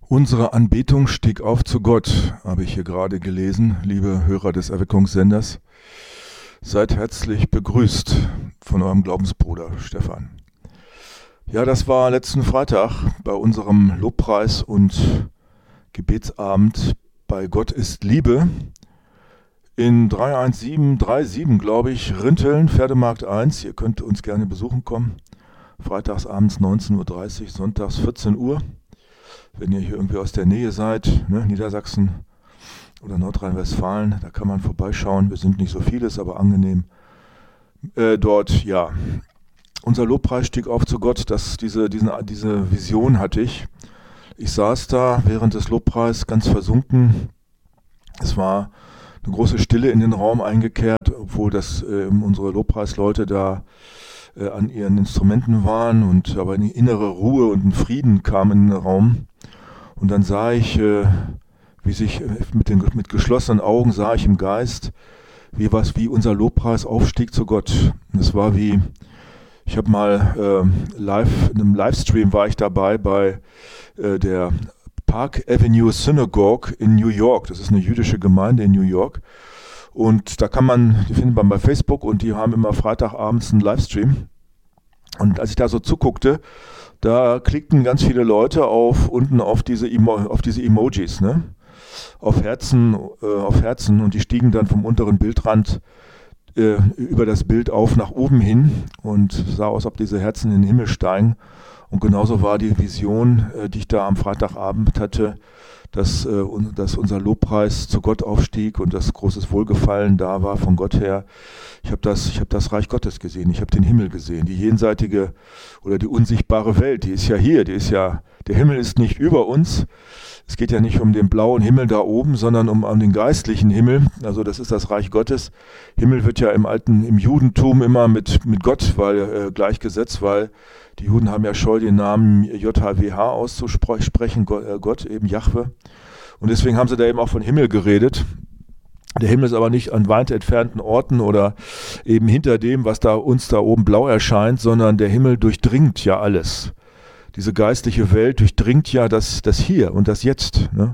Unsere Anbetung stieg auf zu Gott, habe ich hier gerade gelesen, liebe Hörer des Erweckungssenders. Seid herzlich begrüßt von eurem Glaubensbruder Stefan. Ja, das war letzten Freitag bei unserem Lobpreis- und Gebetsabend bei Gott ist Liebe in 31737, glaube ich, Rinteln, Pferdemarkt 1. Ihr könnt uns gerne besuchen kommen. Freitags abends 19:30 Uhr, sonntags 14 Uhr. Wenn ihr hier irgendwie aus der Nähe seid, ne, Niedersachsen oder Nordrhein-Westfalen, da kann man vorbeischauen. Wir sind nicht so vieles, aber angenehm. Dort, ja. Unser Lobpreis stieg auf zu Gott, diese Vision hatte ich. Ich saß da während des Lobpreises ganz versunken. Es war eine große Stille in den Raum eingekehrt, obwohl unsere Lobpreisleute da an ihren Instrumenten waren, aber eine innere Ruhe und ein Frieden kam in den Raum. Und dann sah ich, wie sich mit geschlossenen Augen sah ich im Geist, wie unser Lobpreis aufstieg zu Gott. Und es war wie, ich habe mal in einem Livestream war ich dabei bei der Park Avenue Synagogue in New York. Das ist eine jüdische Gemeinde in New York. Und die findet man bei Facebook und die haben immer Freitagabends einen Livestream. Und als ich da so zuguckte, da klickten ganz viele Leute unten auf diese Emojis, ne? Auf Herzen und die stiegen dann vom unteren Bildrand über das Bild auf nach oben hin und sah aus, ob diese Herzen in den Himmel steigen. Und genauso war die Vision, die ich da am Freitagabend hatte, dass unser Lobpreis zu Gott aufstieg und dass großes Wohlgefallen da war von Gott her. Ich habe das Reich Gottes gesehen, ich habe den Himmel gesehen, die jenseitige oder die unsichtbare Welt, die ist ja hier, der Himmel ist nicht über uns. Es geht ja nicht um den blauen Himmel da oben, sondern um den geistlichen Himmel. Also das ist das Reich Gottes. Himmel wird ja im Judentum immer mit Gott gleichgesetzt, weil die Juden haben ja scheu, den Namen JHWH auszusprechen, Gott eben Jahwe. Und deswegen haben sie da eben auch von Himmel geredet. Der Himmel ist aber nicht an weit entfernten Orten oder eben hinter dem, was uns da oben blau erscheint, sondern der Himmel durchdringt ja alles. Diese geistliche Welt durchdringt ja das Hier und das Jetzt, ne?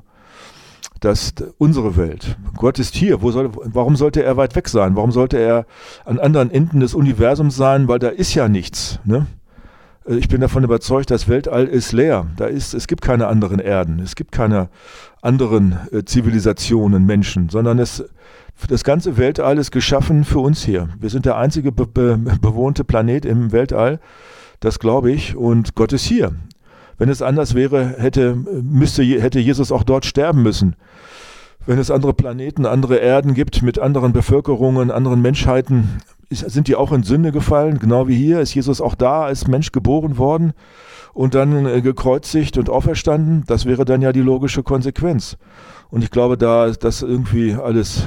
Unsere Welt. Gott ist hier. Warum sollte er weit weg sein? Warum sollte er an anderen Enden des Universums sein? Weil da ist ja nichts, ne? Ich bin davon überzeugt, das Weltall ist leer. Es gibt keine anderen Erden, es gibt keine anderen Zivilisationen, Menschen, sondern das ganze Weltall ist geschaffen für uns hier. Wir sind der einzige bewohnte Planet im Weltall, das glaube ich, und Gott ist hier. Wenn es anders wäre, hätte Jesus auch dort sterben müssen. Wenn es andere Planeten, andere Erden gibt mit anderen Bevölkerungen, anderen Menschheiten, sind die auch in Sünde gefallen, genau wie hier, ist Jesus auch da als Mensch geboren worden und dann gekreuzigt und auferstanden. Das wäre dann ja die logische Konsequenz. Und ich glaube, da ist das irgendwie alles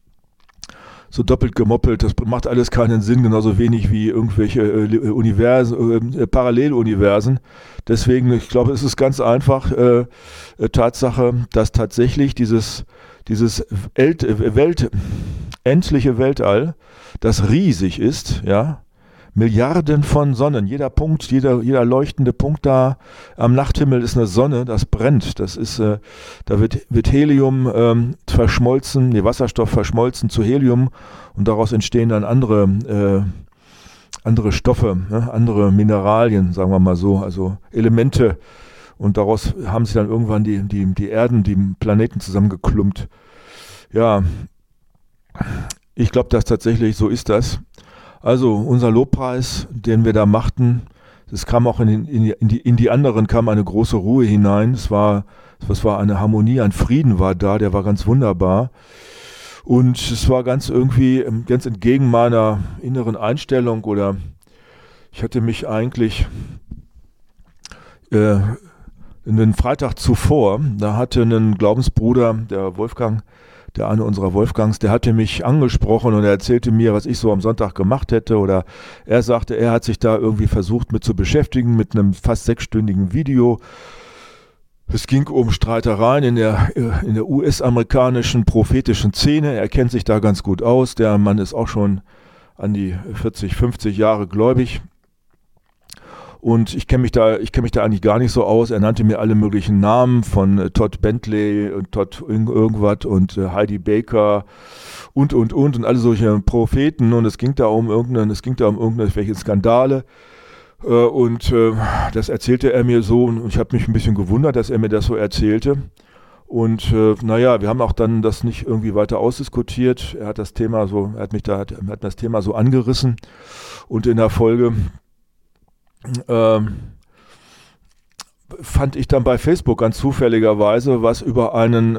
so doppelt gemoppelt, das macht alles keinen Sinn, genauso wenig wie irgendwelche Paralleluniversen. Deswegen, ich glaube, es ist ganz einfach Tatsache, dass tatsächlich dieses endliche Weltall, das riesig ist, ja, Milliarden von Sonnen, jeder Punkt, jeder leuchtende Punkt da am Nachthimmel ist eine Sonne, das brennt, da wird Helium verschmolzen, Wasserstoff verschmolzen zu Helium und daraus entstehen dann andere Stoffe, ne, andere Mineralien, sagen wir mal so, also Elemente und daraus haben sich dann irgendwann die Erden, die Planeten zusammengeklumpt. Ja, ich glaube, dass tatsächlich so ist das. Also unser Lobpreis, den wir da machten, das kam auch in die anderen kam eine große Ruhe hinein. Es war eine Harmonie, ein Frieden war da, der war ganz wunderbar. Und es war ganz entgegen meiner inneren Einstellung oder ich hatte mich eigentlich in den Freitag zuvor, da hatte ein Glaubensbruder, der Wolfgang, der eine unserer Wolfgangs, der hatte mich angesprochen und er erzählte mir, was ich so am Sonntag gemacht hätte oder er sagte, er hat sich da irgendwie versucht mit zu beschäftigen, mit einem fast 6-stündigen Video. Es ging um Streitereien in der US-amerikanischen prophetischen Szene. Er kennt sich da ganz gut aus. Der Mann ist auch schon an die 40, 50 Jahre gläubig. Und ich kenne mich da eigentlich gar nicht so aus. Er nannte mir alle möglichen Namen von Todd Bentley und Todd irgendwas und Heidi Baker und alle solche Propheten. Und es ging da um irgendwelche Skandale. Das erzählte er mir so und ich habe mich ein bisschen gewundert, dass er mir das so erzählte. Und wir haben auch dann das nicht irgendwie weiter ausdiskutiert. Er hat das Thema so angerissen und in der Folge fand ich dann bei Facebook ganz zufälligerweise was über einen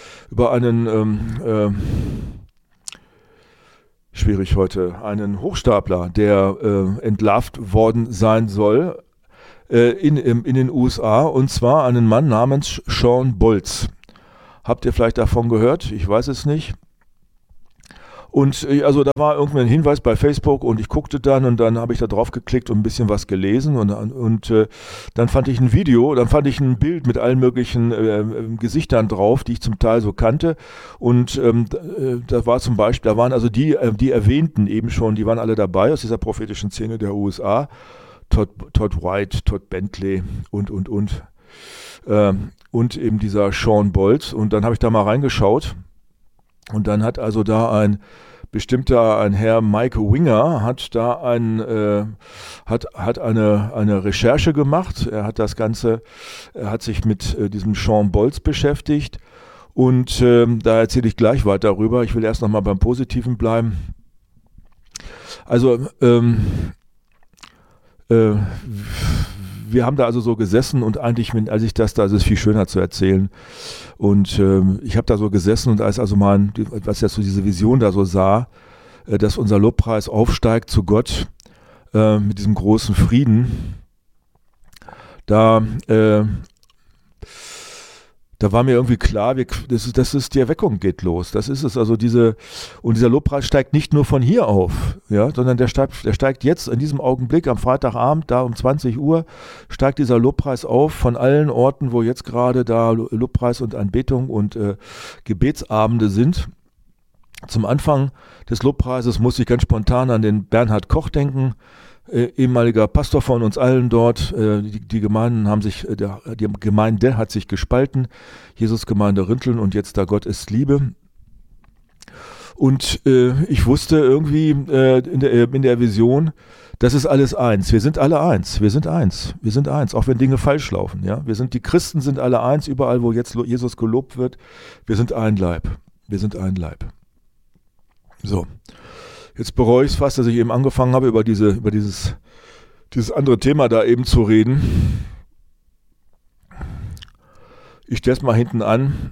Hochstapler, der entlarvt worden sein soll in den USA, und zwar einen Mann namens Shawn Bolz. Habt ihr vielleicht davon gehört? Ich weiß es nicht. Und also da war irgendwann ein Hinweis bei Facebook und ich guckte dann und dann habe ich da drauf geklickt und ein bisschen was gelesen und dann fand ich ein Video, dann fand ich ein Bild mit allen möglichen Gesichtern drauf, die ich zum Teil so kannte, und da waren also die Erwähnten eben schon, die waren alle dabei aus dieser prophetischen Szene der USA, Todd White, Todd Bentley und eben dieser Shawn Bolz, und dann habe ich da mal reingeschaut. Und dann hat also da ein Herr Mike Winger hat eine Recherche gemacht. Er hat sich mit diesem Shawn Bolz beschäftigt, und da erzähle ich gleich weiter darüber. Ich will erst nochmal beim Positiven bleiben. Also wir haben da also so gesessen und eigentlich, als ich das ist viel schöner zu erzählen. Und ich habe da so gesessen und als ich so diese Vision da so sah, dass unser Lobpreis aufsteigt zu Gott mit diesem großen Frieden, da war mir irgendwie klar, das ist die Erweckung geht los. Das ist es. Also dieser Lobpreis steigt nicht nur von hier auf, ja, sondern der steigt jetzt in diesem Augenblick am Freitagabend, da um 20 Uhr, steigt dieser Lobpreis auf von allen Orten, wo jetzt gerade da Lobpreis und Anbetung und Gebetsabende sind. Zum Anfang des Lobpreises musste ich ganz spontan an den Bernhard Koch denken, ehemaliger Pastor von uns allen dort. Die Gemeinde hat sich gespalten, Jesusgemeinde Rinteln und jetzt da Gott ist Liebe. Und ich wusste irgendwie in der Vision, das ist alles eins. Wir sind alle eins. Wir sind eins. Wir sind eins, auch wenn Dinge falsch laufen. Ja? Die Christen sind alle eins, überall wo jetzt Jesus gelobt wird. Wir sind ein Leib. Wir sind ein Leib. So. Jetzt bereue ich es fast, dass ich eben angefangen habe, über dieses andere Thema da eben zu reden. Ich stelle es mal hinten an.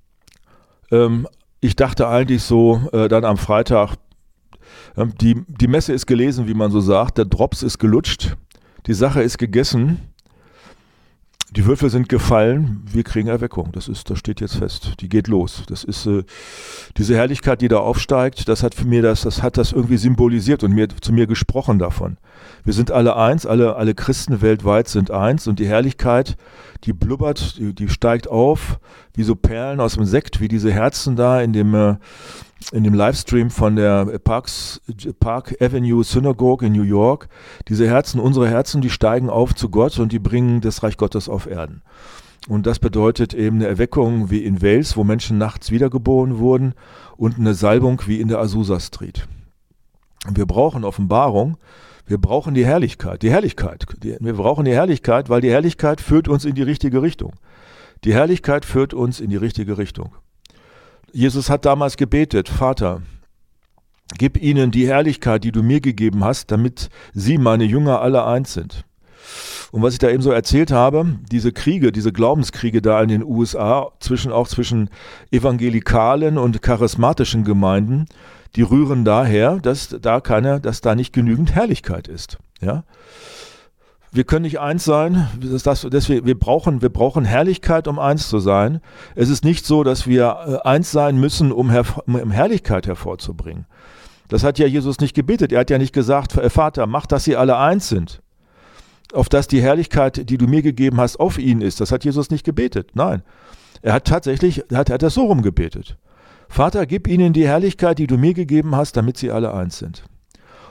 Ich dachte eigentlich so, dann am Freitag, die Messe ist gelesen, wie man so sagt, der Drops ist gelutscht, die Sache ist gegessen, die Würfel sind gefallen, wir kriegen Erweckung. Das steht jetzt fest. Die geht los. Das ist diese Herrlichkeit, die da aufsteigt, das hat das irgendwie symbolisiert und zu mir gesprochen davon. Wir sind alle eins, alle Christen weltweit sind eins, und die Herrlichkeit, die blubbert, die steigt auf, wie so Perlen aus dem Sekt, wie diese Herzen da in dem Livestream von der Park Avenue Synagogue in New York. Diese Herzen, unsere Herzen, die steigen auf zu Gott und die bringen das Reich Gottes auf Erden. Und das bedeutet eben eine Erweckung wie in Wales, wo Menschen nachts wiedergeboren wurden, und eine Salbung wie in der Azusa Street. Und wir brauchen Offenbarung, wir brauchen die Herrlichkeit. Wir brauchen die Herrlichkeit, weil die Herrlichkeit führt uns in die richtige Richtung. Die Herrlichkeit führt uns in die richtige Richtung. Jesus hat damals gebetet: Vater, gib ihnen die Herrlichkeit, die du mir gegeben hast, damit sie, meine Jünger, alle eins sind. Und was ich da eben so erzählt habe, diese Glaubenskriege da in den USA, zwischen evangelikalen und charismatischen Gemeinden, die rühren daher, dass da nicht genügend Herrlichkeit ist. Ja? Wir können nicht eins sein, wir brauchen Herrlichkeit, um eins zu sein. Es ist nicht so, dass wir eins sein müssen, um Herrlichkeit hervorzubringen. Das hat ja Jesus nicht gebetet. Er hat ja nicht gesagt: Vater, mach, dass sie alle eins sind, auf dass die Herrlichkeit, die du mir gegeben hast, auf ihnen ist. Das hat Jesus nicht gebetet. Nein, er hat das so rumgebetet. Vater, gib ihnen die Herrlichkeit, die du mir gegeben hast, damit sie alle eins sind.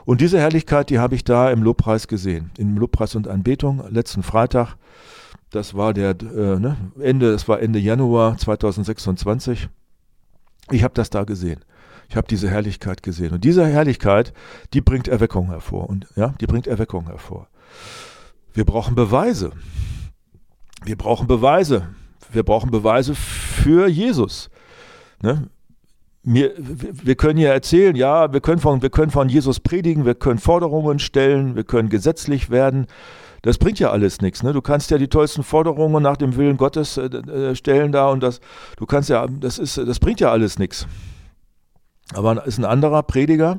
Und diese Herrlichkeit, die habe ich da im Lobpreis gesehen, im Lobpreis und Anbetung letzten Freitag. Das war Ende Januar 2026. Ich habe das da gesehen. Ich habe diese Herrlichkeit gesehen. Und diese Herrlichkeit, die bringt Erweckung hervor. Und ja, die bringt Erweckung hervor. Wir brauchen Beweise. Wir brauchen Beweise. Wir brauchen Beweise für Jesus. Ne? Wir können ja erzählen, ja, wir können von Jesus predigen, wir können Forderungen stellen, wir können gesetzlich werden. Das bringt ja alles nichts. Ne? Du kannst ja die tollsten Forderungen nach dem Willen Gottes stellen da und das bringt ja alles nichts. Aber ist ein anderer Prediger,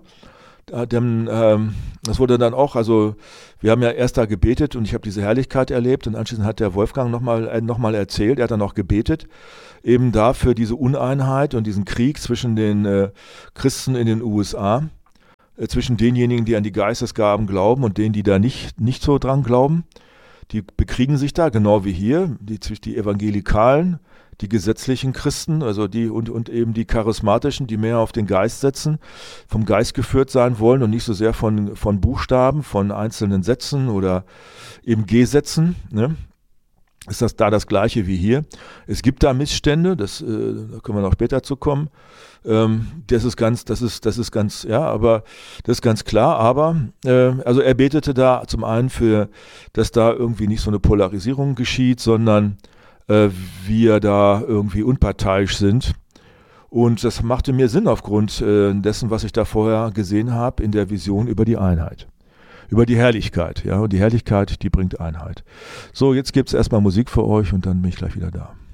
das wurde dann auch, also wir haben ja erst da gebetet und ich habe diese Herrlichkeit erlebt und anschließend hat der Wolfgang nochmal erzählt, er hat dann auch gebetet, eben dafür diese Uneinheit und diesen Krieg zwischen den Christen in den USA, zwischen denjenigen, die an die Geistesgaben glauben und denen, die da nicht so dran glauben. Die bekriegen sich da, genau wie hier, die Evangelikalen, die gesetzlichen Christen, also die und eben die charismatischen, die mehr auf den Geist setzen, vom Geist geführt sein wollen und nicht so sehr von Buchstaben, von einzelnen Sätzen oder eben Gesetzen, ne? Ist das da das Gleiche wie hier? Es gibt da Missstände, da können wir noch später zu kommen. Das ist ganz klar, aber also er betete da zum einen für, dass da irgendwie nicht so eine Polarisierung geschieht, sondern wir da irgendwie unparteiisch sind. Und das machte mir Sinn aufgrund dessen, was ich da vorher gesehen habe in der Vision über die Einheit. Über die Herrlichkeit, ja, und die Herrlichkeit, die bringt Einheit. So, jetzt gibt es erstmal Musik für euch und dann bin ich gleich wieder da.